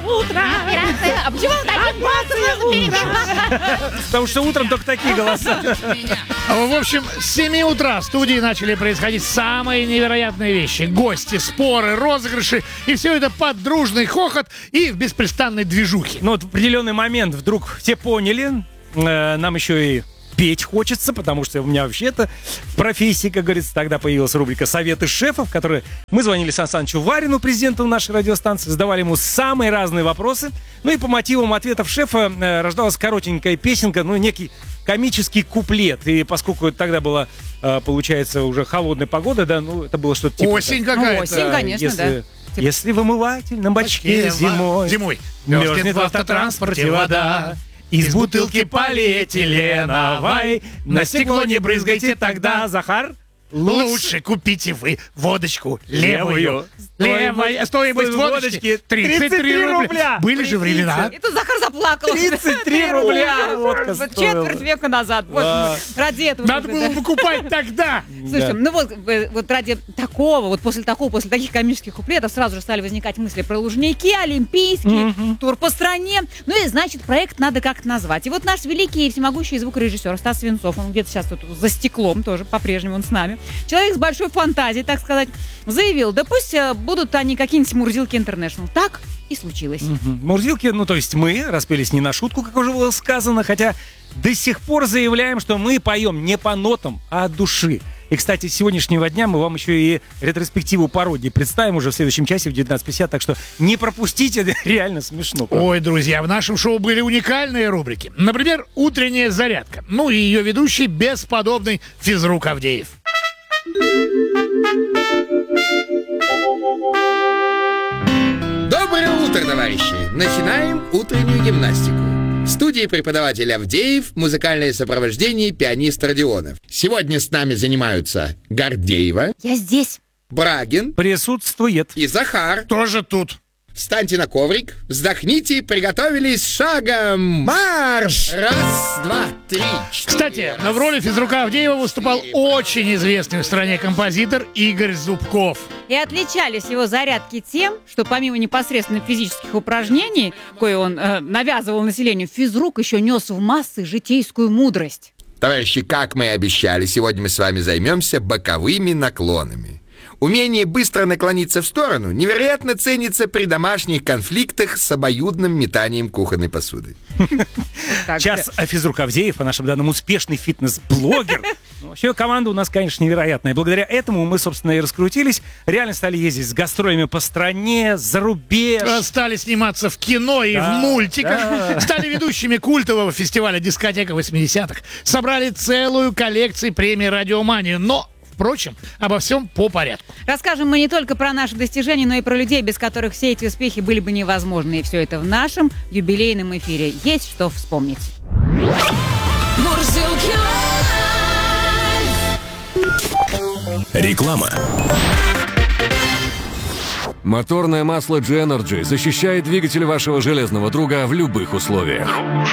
утро. А почему вы такие? Потому что утром только такие голоса. В общем, с 7 утра в студии начали происходить самые невероятные вещи. Гости, споры, розыгрыши. И все это под дружный хохот и в беспрестанной движухе. Ну вот в определенный момент вдруг все поняли, нам еще и петь хочется, потому что у меня вообще-то в профессии, как говорится, тогда появилась рубрика «Советы шефов», в которой мы звонили Сан Санычу Варину, президенту нашей радиостанции, задавали ему самые разные вопросы. Ну и по мотивам ответов шефа рождалась коротенькая песенка, ну некий комический куплет. И поскольку тогда была, получается, уже холодная погода, да, ну это было что-то типа... Осень какая-то. Осень, конечно, да. Если в омывательном бачке зимой мерзнет в автотранспорте вода, из бутылки полиэтиленовой на стекло не брызгайте тогда, Захар. Лучше купите вы водочку левую. Левая стоимость водочки 33 рубля. Были же времена. Это Захар заплакал. 33 рубля водка стоила. Четверть века назад. Ради этого. Надо было покупать тогда. Слушайте, ну вот ради такого, вот после таких комических куплетов сразу же стали возникать мысли про Лужники, Олимпийский, тур по стране. Ну и, значит, проект надо как-то назвать. И вот наш великий и всемогущий звукорежиссер Стас Свинцов, он где-то сейчас тут за стеклом тоже, по-прежнему он с нами. Человек с большой фантазией, так сказать, заявил, да пусть будут они какие-нибудь Мурзилки Интернешнл. Так и случилось. Мурзилки, ну то есть мы распелись не на шутку, как уже было сказано, хотя до сих пор заявляем, что мы поем не по нотам, а от души. И, кстати, с сегодняшнего дня мы вам еще и ретроспективу пародии представим уже в следующем часе в 19:50, так что не пропустите, это реально смешно. Правда? Ой, друзья, в нашем шоу были уникальные рубрики. Например, «Утренняя зарядка». Ну и ее ведущий бесподобный физрук Авдеев. Доброе утро, товарищи! Начинаем утреннюю гимнастику. В студии преподаватель Авдеев, музыкальное сопровождение, пианист Родионов. Сегодня с нами занимаются Гордеева, Я здесь. Брагин Присутствует. и Захар. Тоже тут. Встаньте на коврик, вздохните, приготовились, шагом марш! Раз, два, три, четыре. Кстати, в роли физрука Авдеева выступал очень известный в стране композитор Игорь Зубков. И отличались его зарядки тем, что помимо непосредственно физических упражнений, кое он навязывал населению, физрук еще нес в массы житейскую мудрость. Товарищи, как мы и обещали, сегодня мы с вами займемся боковыми наклонами. Умение быстро наклониться в сторону невероятно ценится при домашних конфликтах с обоюдным метанием кухонной посуды. Сейчас физрук Авдеев, по нашим данным, успешный фитнес-блогер. Вообще команда у нас, конечно, невероятная. Благодаря этому мы, собственно, и раскрутились. Реально стали ездить с гастролями по стране, за рубеж. Стали сниматься в кино и в мультиках. Стали ведущими культового фестиваля «Дискотека 80-х». Собрали целую коллекцию премий «Радиомания». Но, впрочем, обо всем по порядку. Расскажем мы не только про наши достижения, но и про людей, без которых все эти успехи были бы невозможны. И все это в нашем юбилейном эфире. Есть что вспомнить. Реклама. Моторное масло G-Energy защищает двигатель вашего железного друга в любых условиях.